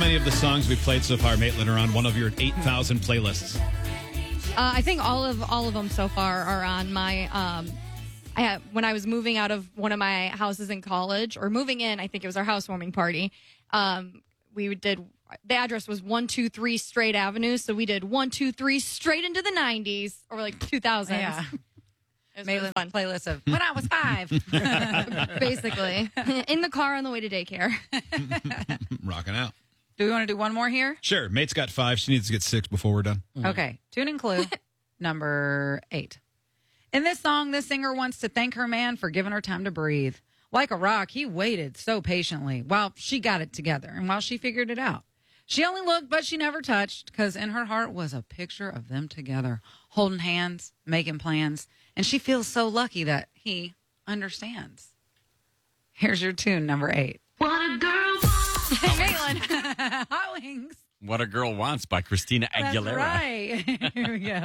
many of the songs we played so far, Maitland, are on one of your 8,000 playlists? I think all of them so far are on my. When I was moving out of one of my houses in college, or moving in, I think it was our housewarming party. We did. The address was 123 Straight Avenue, so we did 123 straight into the 90s or like 2000s. Yeah. It was Maitland's really fun. playlist of when I was 5. Basically, in the car on the way to daycare. Rocking out. Do we want to do one more here? Sure. Mate's got 5. She needs to get 6 before we're done. Okay. Tune in clue number 8. In this song, this singer wants to thank her man for giving her time to breathe. Like a rock, he waited so patiently while she got it together and while she figured it out. She only looked, but she never touched, because in her heart was a picture of them together, holding hands, making plans, and she feels so lucky that he understands. Here's your tune, number 8. What a girl wants. Maitland. Hot Wings. What a Girl Wants by Christina Aguilera. That's right. Here we go.